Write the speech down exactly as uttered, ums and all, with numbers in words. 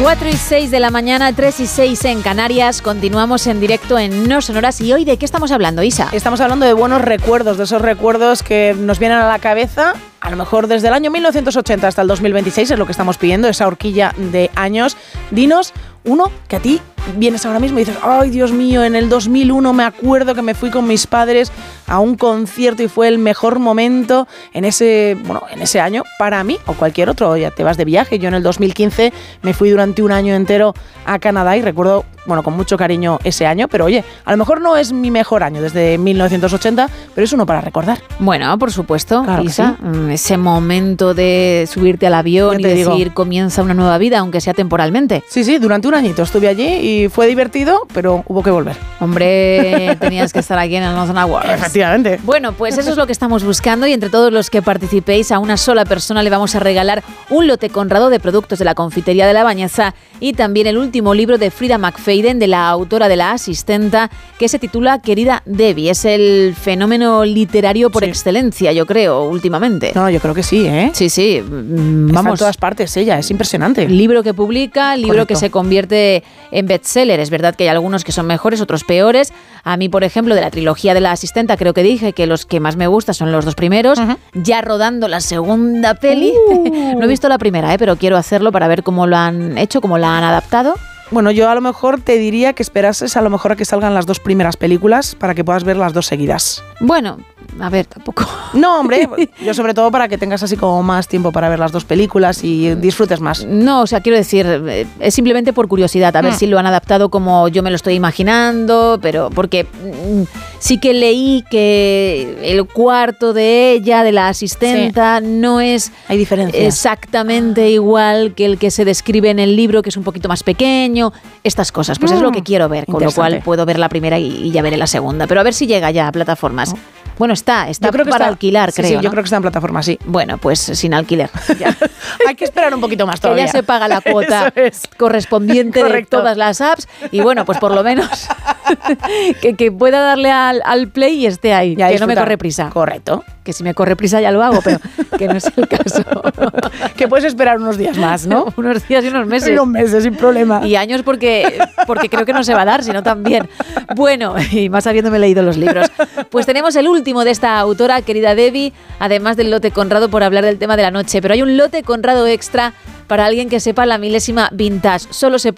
cuatro y seis de la mañana, tres y seis en Canarias. Continuamos en directo en No Sonoras. ¿Y hoy de qué estamos hablando, Isa? Estamos hablando de buenos recuerdos, de esos recuerdos que nos vienen a la cabeza, a lo mejor desde el año mil novecientos ochenta hasta el dos mil veintiséis, es lo que estamos pidiendo, esa horquilla de años. Dinos uno que a ti vienes ahora mismo y dices, ay, Dios mío, en el dos mil uno me acuerdo que me fui con mis padres a un concierto y fue el mejor momento en ese, bueno, en ese año para mí o cualquier otro. Ya te vas de viaje. Yo en el dos mil quince me fui durante un año entero a Canadá y recuerdo, bueno, con mucho cariño ese año, pero oye, a lo mejor no es mi mejor año desde mil novecientos ochenta, pero es uno para recordar. Bueno, por supuesto, claro, Isa, sí. Ese momento de subirte al avión y decir, digo, comienza una nueva vida, aunque sea temporalmente. Sí, sí, durante un añito estuve allí y fue divertido, pero hubo que volver. Hombre, tenías que estar aquí en el Northern Awards. Efectivamente. Bueno, pues eso es lo que estamos buscando y entre todos los que participéis, a una sola persona le vamos a regalar un lote Conrado de productos de la confitería de La Bañeza y también el último libro de Frida McFadden, de la autora de La Asistenta, que se titula Querida Debbie. Es el fenómeno literario por sí. excelencia, yo creo, últimamente. No, yo creo que sí, ¿eh? Sí, sí. Vamos. Está en todas partes ella, es impresionante. Libro que publica, libro Correcto. Que se convierte en bestseller. Es verdad que hay algunos que son mejores, otros peores. A mí, por ejemplo, de la trilogía de La Asistenta, creo que dije que los que más me gustan son los dos primeros. Uh-huh. Ya rodando la segunda peli. Uh. No he visto la primera, ¿eh? Pero quiero hacerlo para ver cómo lo han hecho, cómo la han adaptado. Bueno, yo a lo mejor te diría que esperases a lo mejor a que salgan las dos primeras películas para que puedas ver las dos seguidas. Bueno, a ver, tampoco. No, hombre, yo sobre todo para que tengas así como más tiempo para ver las dos películas y disfrutes más. No, o sea, quiero decir, es simplemente por curiosidad, a ver mm. si lo han adaptado como yo me lo estoy imaginando, pero porque mm, sí que leí que el cuarto de ella, de La Asistenta, sí. no es Hay diferencia. exactamente igual que el que se describe en el libro, que es un poquito más pequeño. Estas cosas, pues mm. es lo que quiero ver, con lo cual puedo ver la primera y, y ya veré la segunda, pero a ver si llega ya a plataformas. Oh. Bueno, está, está creo que para está, alquilar, sí, creo, sí, ¿no? yo creo que está en plataforma, sí. Bueno, pues sin alquiler. Ya. Hay que esperar un poquito más todavía. Que ya se paga la cuota correspondiente Correcto. De todas las apps y bueno, pues por lo menos que, que pueda darle al, al play y esté ahí, ya que disfrutar. No me corre prisa. Correcto. Que si me corre prisa ya lo hago, pero que no es el caso. Que puedes esperar unos días más, ¿no? Unos días y unos meses. Unos meses, sin problema. Y años porque, porque creo que no se va a dar, sino también. Bueno, y más habiéndome leído los libros. Pues tenemos el último de esta autora, Querida Debbie, además del lote Conrado por hablar del tema de la noche. Pero hay un lote Conrado extra para alguien que sepa la milésima vintage. Solo se